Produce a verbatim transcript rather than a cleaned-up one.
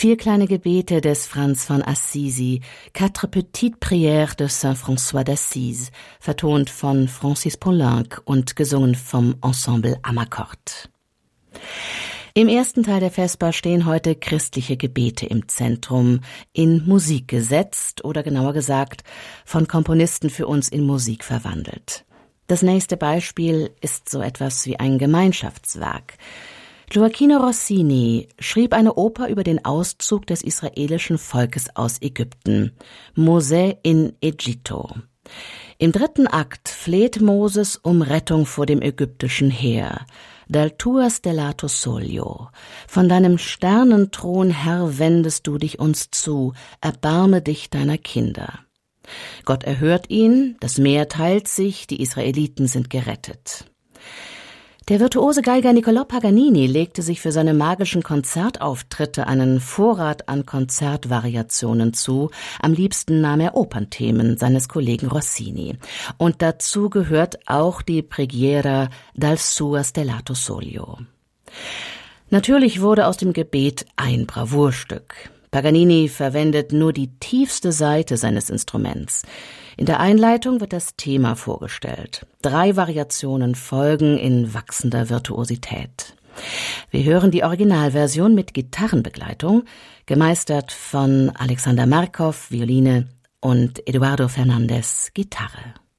Vier kleine Gebete des Franz von Assisi, Quatre petites prières de Saint François d'Assise, vertont von Francis Poulenc und gesungen vom Ensemble Amarcord. Im ersten Teil der Vesper stehen heute christliche Gebete im Zentrum, in Musik gesetzt oder genauer gesagt von Komponisten für uns in Musik verwandelt. Das nächste Beispiel ist so etwas wie ein Gemeinschaftswerk. Gioacchino Rossini schrieb eine Oper über den Auszug des israelischen Volkes aus Ägypten, Mosè in Egitto. Im dritten Akt fleht Moses um Rettung vor dem ägyptischen Heer. Dal tuo stellato soglio. Von deinem Sternenthron, Herr, wendest du dich uns zu, erbarme dich deiner Kinder. Gott erhört ihn, das Meer teilt sich, die Israeliten sind gerettet. Der virtuose Geiger Niccolò Paganini legte sich für seine magischen Konzertauftritte einen Vorrat an Konzertvariationen zu. Am liebsten nahm er Opernthemen seines Kollegen Rossini. Und dazu gehört auch die Preghiera dal suo stellato soglio. Natürlich wurde aus dem Gebet ein Bravourstück. Paganini verwendet nur die tiefste Seite seines Instruments. In der Einleitung wird das Thema vorgestellt. Drei Variationen folgen in wachsender Virtuosität. Wir hören die Originalversion mit Gitarrenbegleitung, gemeistert von Alexander Markov, Violine, und Eduardo Fernandez, Gitarre.